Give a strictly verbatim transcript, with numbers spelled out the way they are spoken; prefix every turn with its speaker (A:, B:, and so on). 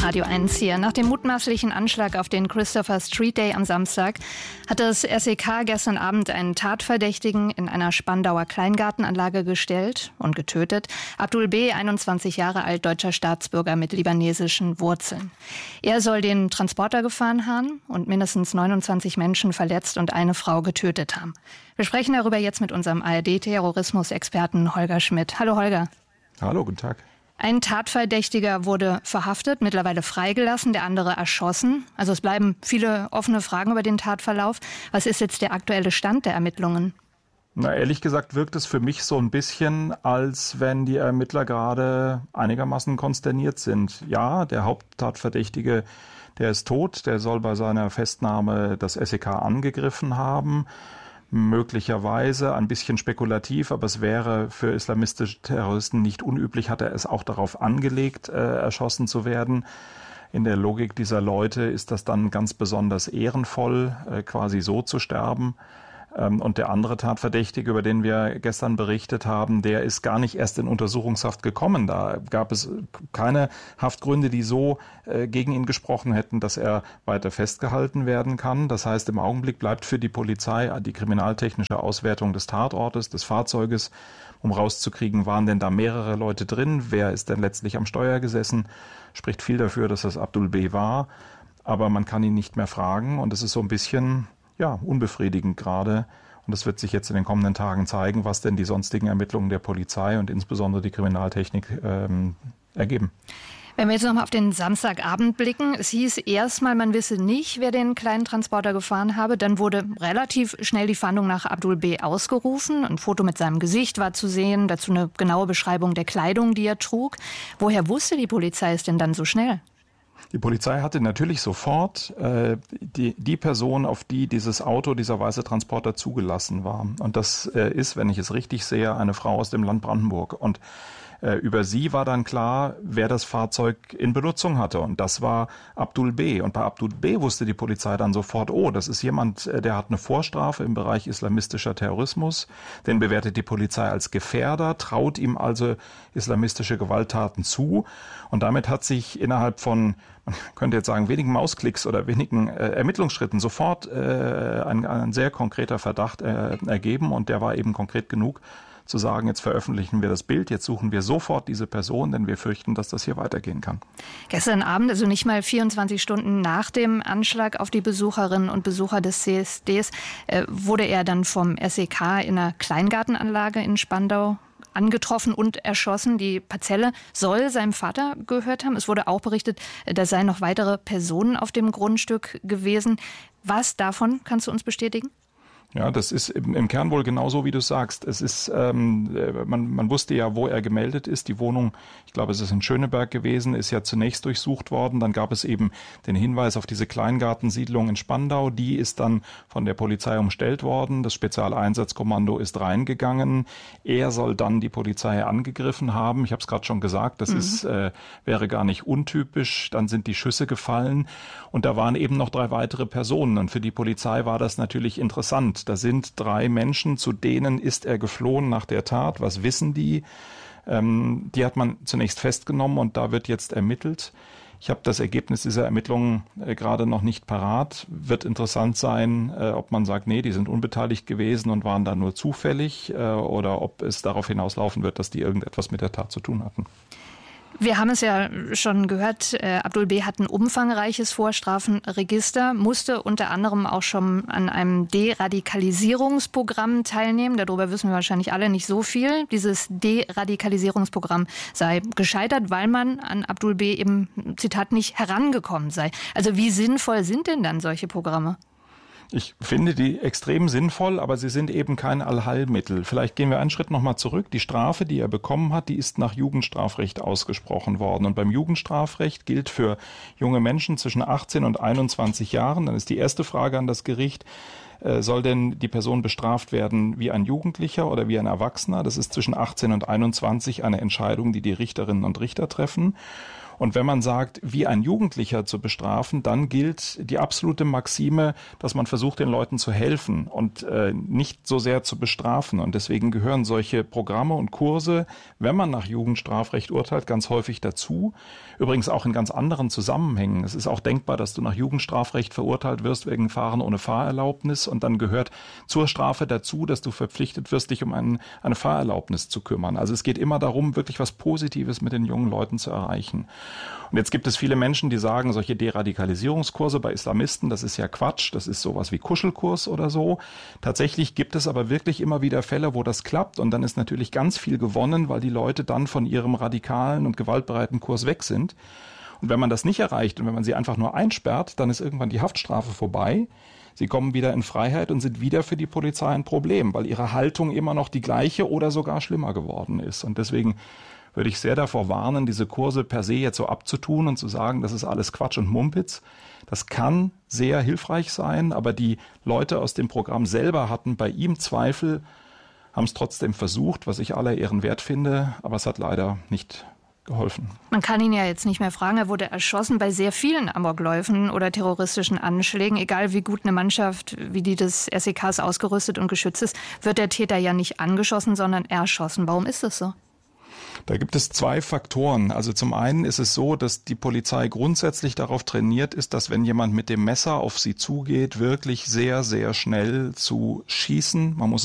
A: Radio eins hier. Nach dem mutmaßlichen Anschlag auf den Christopher Street Day am Samstag hat das S E K gestern Abend einen Tatverdächtigen in einer Spandauer Kleingartenanlage gestellt und getötet. Abdul B., einundzwanzig Jahre alt, deutscher Staatsbürger mit libanesischen Wurzeln. Er soll den Transporter gefahren haben und mindestens neunundzwanzig Menschen verletzt und eine Frau getötet haben. Wir sprechen darüber jetzt mit unserem A R D-Terrorismus-Experten Holger Schmidt. Hallo Holger.
B: Hallo, guten Tag.
A: Ein Tatverdächtiger wurde verhaftet, mittlerweile freigelassen, der andere erschossen. Also es bleiben viele offene Fragen über den Tatverlauf. Was ist jetzt der aktuelle Stand der Ermittlungen?
B: Na, ehrlich gesagt wirkt es für mich so ein bisschen, als wenn die Ermittler gerade einigermaßen konsterniert sind. Ja, der Haupttatverdächtige, der ist tot, der soll bei seiner Festnahme das S E K angegriffen haben. Möglicherweise ein bisschen spekulativ, aber es wäre für islamistische Terroristen nicht unüblich, hat er es auch darauf angelegt, äh, erschossen zu werden. In der Logik dieser Leute ist das dann ganz besonders ehrenvoll, äh, quasi so zu sterben. Ähm, und der andere Tatverdächtige, über den wir gestern berichtet haben, der ist gar nicht erst in Untersuchungshaft gekommen. Da gab es keine Haftgründe, die so äh, gegen ihn gesprochen hätten, dass er weiter festgehalten werden kann. Das heißt, im Augenblick bleibt für die Polizei die kriminaltechnische Auswertung des Tatortes, des Fahrzeuges, um rauszukriegen, waren denn da mehrere Leute drin? Wer ist denn letztlich am Steuer gesessen? Spricht viel dafür, dass das Abdul B. war. Aber man kann ihn nicht mehr fragen und es ist so ein bisschen ja, unbefriedigend gerade. Und es wird sich jetzt in den kommenden Tagen zeigen, was denn die sonstigen Ermittlungen der Polizei und insbesondere die Kriminaltechnik ähm, ergeben.
A: Wenn wir jetzt nochmal auf den Samstagabend blicken, es hieß erstmal, man wisse nicht, wer den kleinen Transporter gefahren habe. Dann wurde relativ schnell die Fahndung nach Abdul B. ausgerufen. Ein Foto mit seinem Gesicht war zu sehen, dazu eine genaue Beschreibung der Kleidung, die er trug. Woher wusste die Polizei es denn dann so schnell?
B: Die Polizei hatte natürlich sofort äh, die, die Person, auf die dieses Auto, dieser weiße Transporter zugelassen war. Und das äh, ist, wenn ich es richtig sehe, eine Frau aus dem Land Brandenburg. Und äh, über sie war dann klar, wer das Fahrzeug in Benutzung hatte. Und das war Abdul B. Und bei Abdul B. wusste die Polizei dann sofort, oh, das ist jemand, äh, der hat eine Vorstrafe im Bereich islamistischer Terrorismus. Den bewertet die Polizei als Gefährder, traut ihm also islamistische Gewalttaten zu. Und damit hat sich innerhalb von, man könnte jetzt sagen, wenigen Mausklicks oder wenigen äh, Ermittlungsschritten sofort äh, ein, ein sehr konkreter Verdacht äh, ergeben. Und der war eben konkret genug, zu sagen, jetzt veröffentlichen wir das Bild, jetzt suchen wir sofort diese Person, denn wir fürchten, dass das hier weitergehen kann.
A: Gestern Abend, also nicht mal vierundzwanzig Stunden nach dem Anschlag auf die Besucherinnen und Besucher des C S Ds, äh, wurde er dann vom S E K in einer Kleingartenanlage in Spandau angetroffen und erschossen. Die Parzelle soll seinem Vater gehört haben. Es wurde auch berichtet, da seien noch weitere Personen auf dem Grundstück gewesen. Was davon kannst du uns bestätigen?
B: Ja, das ist im, im Kern wohl genauso, wie du sagst. Es ist, ähm, man, man wusste ja, wo er gemeldet ist. Die Wohnung, ich glaube, es ist in Schöneberg gewesen, ist ja zunächst durchsucht worden. Dann gab es eben den Hinweis auf diese Kleingartensiedlung in Spandau. Die ist dann von der Polizei umstellt worden. Das Spezialeinsatzkommando ist reingegangen. Er soll dann die Polizei angegriffen haben. Ich habe es gerade schon gesagt, das mhm. ist, äh, wäre gar nicht untypisch. Dann sind die Schüsse gefallen und da waren eben noch drei weitere Personen. Und für die Polizei war das natürlich interessant. Da sind drei Menschen, zu denen ist er geflohen nach der Tat. Was wissen die? Ähm, die hat man zunächst festgenommen und da wird jetzt ermittelt. Ich habe das Ergebnis dieser Ermittlungen äh, gerade noch nicht parat. Wird interessant sein, äh, ob man sagt, nee, die sind unbeteiligt gewesen und waren da nur zufällig äh, oder ob es darauf hinauslaufen wird, dass die irgendetwas mit der Tat zu tun hatten.
A: Wir haben es ja schon gehört, äh, Abdul B. hat ein umfangreiches Vorstrafenregister, musste unter anderem auch schon an einem Deradikalisierungsprogramm teilnehmen. Darüber wissen wir wahrscheinlich alle nicht so viel. Dieses Deradikalisierungsprogramm sei gescheitert, weil man an Abdul B. eben, Zitat, nicht herangekommen sei. Also wie sinnvoll sind denn dann solche Programme?
B: Ich finde die extrem sinnvoll, aber sie sind eben kein Allheilmittel. Vielleicht gehen wir einen Schritt nochmal zurück. Die Strafe, die er bekommen hat, die ist nach Jugendstrafrecht ausgesprochen worden. Und beim Jugendstrafrecht gilt für junge Menschen zwischen achtzehn und einundzwanzig Jahren, dann ist die erste Frage an das Gericht, Äh, soll denn die Person bestraft werden wie ein Jugendlicher oder wie ein Erwachsener? Das ist zwischen achtzehn und einundzwanzig eine Entscheidung, die die Richterinnen und Richter treffen. Und wenn man sagt, wie ein Jugendlicher zu bestrafen, dann gilt die absolute Maxime, dass man versucht, den Leuten zu helfen und äh, nicht so sehr zu bestrafen. Und deswegen gehören solche Programme und Kurse, wenn man nach Jugendstrafrecht urteilt, ganz häufig dazu. Übrigens auch in ganz anderen Zusammenhängen. Es ist auch denkbar, dass du nach Jugendstrafrecht verurteilt wirst wegen Fahren ohne Fahrerlaubnis und dann gehört zur Strafe dazu, dass du verpflichtet wirst, dich um einen, eine Fahrerlaubnis zu kümmern. Also es geht immer darum, wirklich was Positives mit den jungen Leuten zu erreichen. Und jetzt gibt es viele Menschen, die sagen, solche Deradikalisierungskurse bei Islamisten, das ist ja Quatsch, das ist sowas wie Kuschelkurs oder so. Tatsächlich gibt es aber wirklich immer wieder Fälle, wo das klappt und dann ist natürlich ganz viel gewonnen, weil die Leute dann von ihrem radikalen und gewaltbereiten Kurs weg sind. Und wenn man das nicht erreicht und wenn man sie einfach nur einsperrt, dann ist irgendwann die Haftstrafe vorbei. Sie kommen wieder in Freiheit und sind wieder für die Polizei ein Problem, weil ihre Haltung immer noch die gleiche oder sogar schlimmer geworden ist. Und deswegen würde ich sehr davor warnen, diese Kurse per se jetzt so abzutun und zu sagen, das ist alles Quatsch und Mumpitz. Das kann sehr hilfreich sein, aber die Leute aus dem Programm selber hatten bei ihm Zweifel, haben es trotzdem versucht, was ich aller Ehren wert finde, aber es hat leider nicht geholfen.
A: Man kann ihn ja jetzt nicht mehr fragen, er wurde erschossen bei sehr vielen Amokläufen oder terroristischen Anschlägen. Egal wie gut eine Mannschaft wie die des S E Ks ausgerüstet und geschützt ist, wird der Täter ja nicht angeschossen, sondern erschossen. Warum ist das so?
B: Da gibt es zwei Faktoren. Also zum einen ist es so, dass die Polizei grundsätzlich darauf trainiert ist, dass wenn jemand mit dem Messer auf sie zugeht, wirklich sehr, sehr schnell zu schießen. Man muss